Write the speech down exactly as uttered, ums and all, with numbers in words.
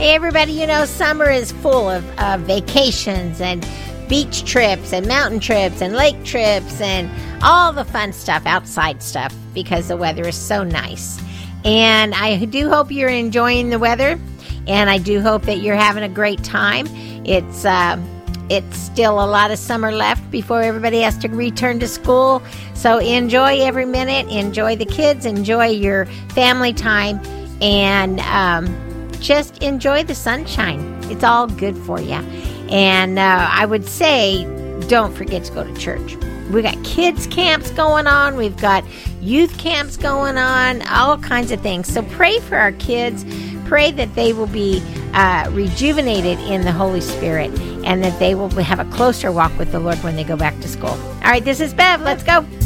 Hey, everybody, you know, summer is full of uh, vacations and beach trips and mountain trips and lake trips and all the fun stuff, outside stuff, because the weather is so nice. And I do hope you're enjoying the weather, and I do hope that you're having a great time. It's uh, it's still a lot of summer left before everybody has to return to school. So enjoy every minute, enjoy the kids, enjoy your family time, and um, just enjoy the sunshine. It's all good for you. And uh, I would say, don't forget to go to church. We got kids camps going on. We've got youth camps going on, all kinds of things. So pray for our kids. Pray that they will be uh, rejuvenated in the Holy Spirit, and that they will have a closer walk with the Lord when they go back to school. All right, this is Bev. Let's go.